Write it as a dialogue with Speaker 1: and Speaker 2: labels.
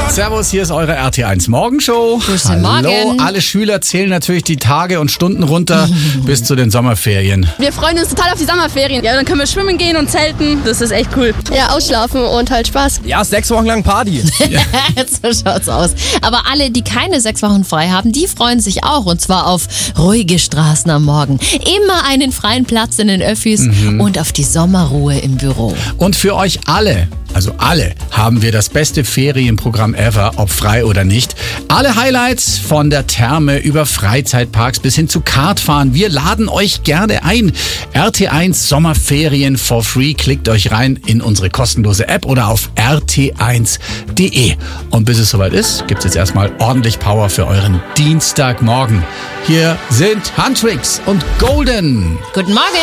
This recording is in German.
Speaker 1: Servus, hier ist eure RT1 Morgenshow.
Speaker 2: Guten
Speaker 1: Hallo,
Speaker 2: Morgen.
Speaker 1: alle Schüler zählen natürlich die Tage und Stunden runter bis zu den Sommerferien.
Speaker 3: Wir freuen uns total auf die Sommerferien. Ja, dann können wir schwimmen gehen und zelten. Das ist echt cool.
Speaker 4: Ja, ausschlafen und halt Spaß.
Speaker 5: Ja, 6 Wochen lang Party.
Speaker 2: So schaut's aus. Aber alle, die keine 6 Wochen frei haben, die freuen sich auch. Und zwar auf ruhige Straßen am Morgen. Immer einen freien Platz in den Öffis und auf die Sommerruhe im Büro.
Speaker 1: Und für euch alle, also alle, haben wir das beste Ferienprogramm ever, ob frei oder nicht. Alle Highlights von der Therme über Freizeitparks bis hin zu Kartfahren. Wir laden euch gerne ein. RT1 Sommerferien for free. Klickt euch rein in unsere kostenlose App oder auf rt1.de. Und bis es soweit ist, gibt's jetzt erstmal ordentlich Power für euren Dienstagmorgen. Hier sind Huntrix und Golden.
Speaker 2: Guten Morgen.